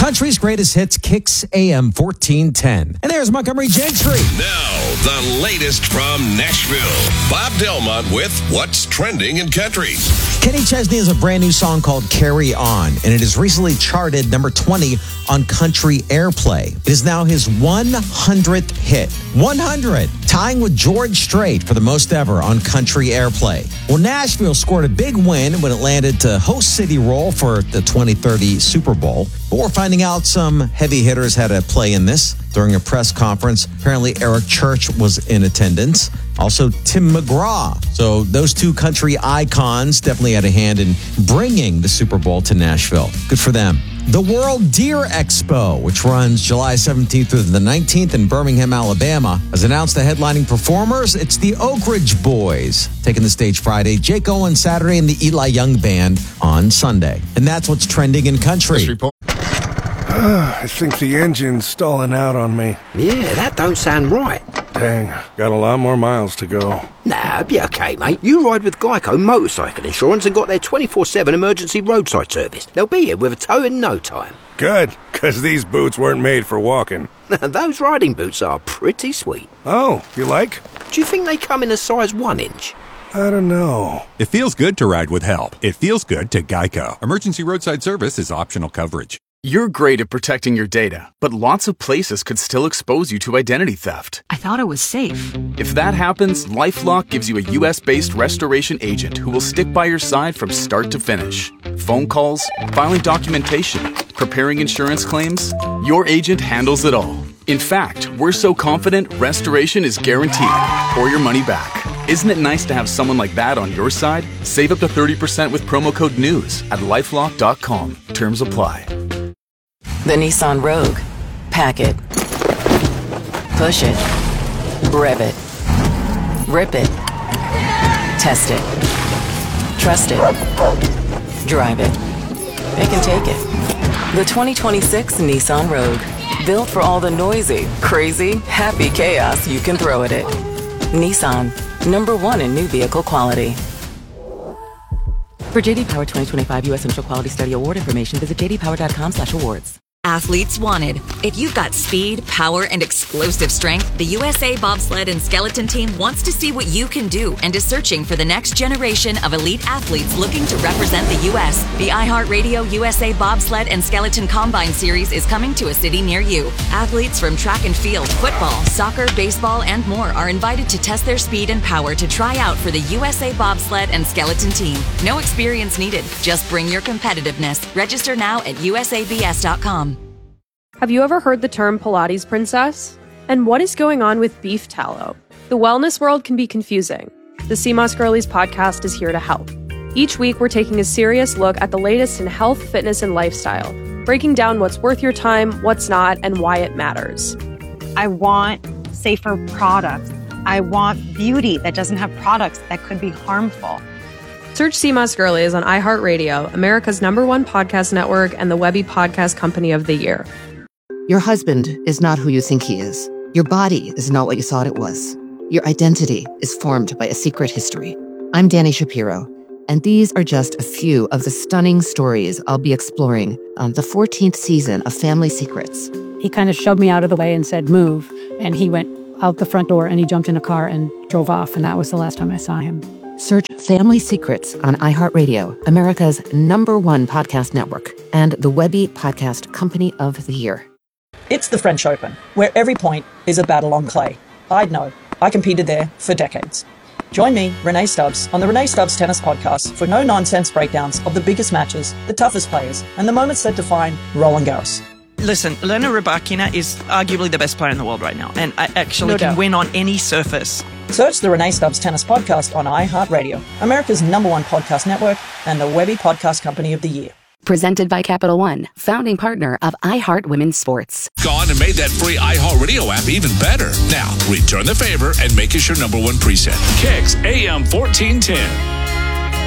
Country's greatest hits, Kicks AM 1410. And there's Montgomery Gentry. Now, the latest from Nashville. Bob Delmont with What's Trending in Country. Kenny Chesney has a brand new song called Carry On, and it has recently charted number 20 on Country Airplay. It is now his 100th hit. 100! Tying with George Strait for the most ever on Country Airplay. Well, Nashville scored a big win when it landed to host city role for the 2030 Super Bowl. But we're finding out some heavy hitters had a play in this. During a press conference, apparently Eric Church was in attendance. Also, Tim McGraw. So those two country icons definitely had a hand in bringing the Super Bowl to Nashville. Good for them. The World Deer Expo, which runs July 17th through the 19th in Birmingham, Alabama, has announced the headlining performers. It's the Oak Ridge Boys, taking the stage Friday, Jake Owen Saturday, and the Eli Young Band on Sunday. And that's what's trending in country. I think the engine's stalling out on me. Yeah, that don't sound right. Dang, got a lot more miles to go. Nah, be okay, mate. You ride with Geico Motorcycle Insurance and got their 24/7 emergency roadside service. They'll be here with a tow in no time. Good, because these boots weren't made for walking. Those riding boots are pretty sweet. Oh, you like? Do you think they come in a size 1 inch? I don't know. It feels good to ride with help. It feels good to Geico. Emergency roadside service is optional coverage. You're great at protecting your data, but lots of places could still expose you to identity theft. I thought it was safe. If that happens, LifeLock gives you a US-based restoration agent who will stick by your side from start to finish. Phone calls, filing documentation, preparing insurance claims, your agent handles it all. In fact, we're so confident restoration is guaranteed or your money back. Isn't it nice to have someone like that on your side? Save up to 30% with promo code NEWS at LifeLock.com. Terms apply. The Nissan Rogue. Pack it. Push it. Rev it. Rip it. Test it. Trust it. Drive it. It can take it. The 2026 Nissan Rogue. Built for all the noisy, crazy, happy chaos you can throw at it. Nissan. #1 in new vehicle quality. For JD Power 2025 U.S. Initial Quality Study Award information, visit jdpower.com/awards. Athletes wanted. If you've got speed, power, and explosive strength, the USA Bobsled and Skeleton Team wants to see what you can do and is searching for the next generation of elite athletes looking to represent the U.S. The iHeartRadio USA Bobsled and Skeleton Combine Series is coming to a city near you. Athletes from track and field, football, soccer, baseball, and more are invited to test their speed and power to try out for the USA Bobsled and Skeleton Team. No experience needed. Just bring your competitiveness. Register now at usabs.com. Have you ever heard the term Pilates princess? And what is going on with beef tallow? The wellness world can be confusing. The CMOS Girlies podcast is here to help. Each week, we're taking a serious look at the latest in health, fitness, and lifestyle, breaking down what's worth your time, what's not, and why it matters. I want safer products. I want beauty that doesn't have products that could be harmful. Search CMOS Girlies on iHeartRadio, America's #1 podcast network, and the Webby Podcast Company of the Year. Your husband is not who you think he is. Your body is not what you thought it was. Your identity is formed by a secret history. I'm Danny Shapiro, and these are just a few of the stunning stories I'll be exploring on the 14th season of Family Secrets. He kind of shoved me out of the way and said, move. And he went out the front door and he jumped in a car and drove off. And that was the last time I saw him. Search Family Secrets on iHeartRadio, America's #1 podcast network, and the Webby Podcast Company of the Year. It's the French Open, where every point is a battle on clay. I'd know. I competed there for decades. Join me, Renee Stubbs, on the Renee Stubbs Tennis Podcast for no-nonsense breakdowns of the biggest matches, the toughest players, and the moments that define Roland Garros. Listen, Elena Rybakina is arguably the best player in the world right now, and I actually can win on any surface. Search the Renee Stubbs Tennis Podcast on iHeartRadio, America's #1 podcast network, and the Webby Podcast Company of the Year. Presented by Capital One, founding partner of iHeart Women's Sports. Gone and made that free iHeartRadio app even better. Now, return the favor and make us your #1 preset. Kicks AM 1410.